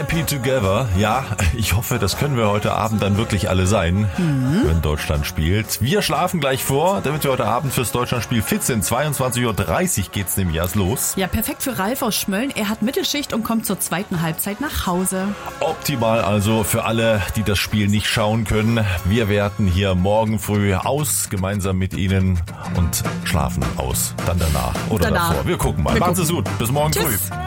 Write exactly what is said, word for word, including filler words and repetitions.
Happy Together. Ja, ich hoffe, das können wir heute Abend dann wirklich alle sein, mhm. wenn Deutschland spielt. Wir schlafen gleich vor, damit wir heute Abend fürs Deutschlandspiel fit sind. zweiundzwanzig Uhr dreißig geht's nämlich erst los. Ja, perfekt für Ralf aus Schmölln. Er hat Mittelschicht und kommt zur zweiten Halbzeit nach Hause. Optimal also für alle, die das Spiel nicht schauen können. Wir werten hier morgen früh aus, gemeinsam mit Ihnen, und schlafen aus. Dann danach oder danach. davor. Wir gucken mal. Wir Machen Sie gucken. es gut. Bis morgen Tschüss. früh.